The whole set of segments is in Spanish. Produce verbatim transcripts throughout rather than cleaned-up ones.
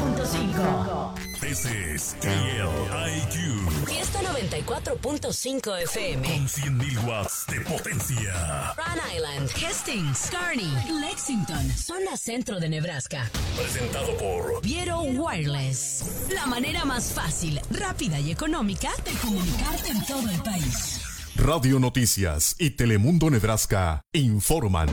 punto cinco. This is K L I Q. Fiesta noventa y cuatro punto cinco F M. Con cien mil watts de potencia. Rhode Island, Hastings, Kearney, Lexington, zona centro de Nebraska. Presentado por Viero Wireless. La manera más fácil, rápida y económica de comunicarte en todo el país. Radio Noticias y Telemundo Nebraska informan.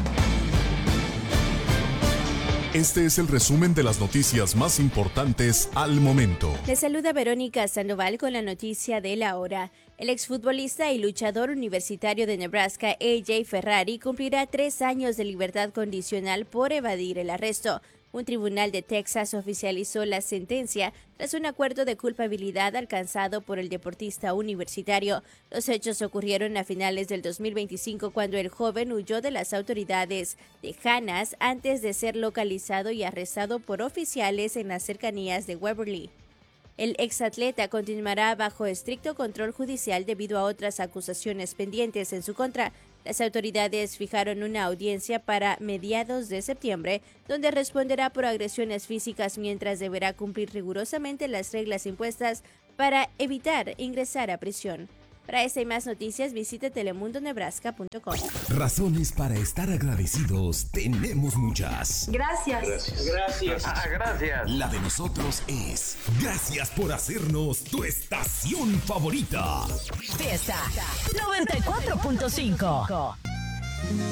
Este es el resumen de las noticias más importantes al momento. Les saluda Verónica Sandoval con la noticia de la hora. El exfutbolista y luchador universitario de Nebraska, A J Ferrari, cumplirá tres años de libertad condicional por evadir el arresto. Un tribunal de Texas oficializó la sentencia tras un acuerdo de culpabilidad alcanzado por el deportista universitario. Los hechos ocurrieron a finales del dos mil veinticinco cuando el joven huyó de las autoridades tejanas antes de ser localizado y arrestado por oficiales en las cercanías de Waverly. El exatleta continuará bajo estricto control judicial debido a otras acusaciones pendientes en su contra. Las autoridades fijaron una audiencia para mediados de septiembre, donde responderá por agresiones físicas mientras deberá cumplir rigurosamente las reglas impuestas para evitar ingresar a prisión. Para esta y más noticias, visite telemundo nebraska punto com. Razones para estar agradecidos tenemos muchas. Gracias. Gracias. Gracias. Ah, gracias. La de nosotros es gracias por hacernos tu estación favorita. Fiesta noventa y cuatro punto cinco.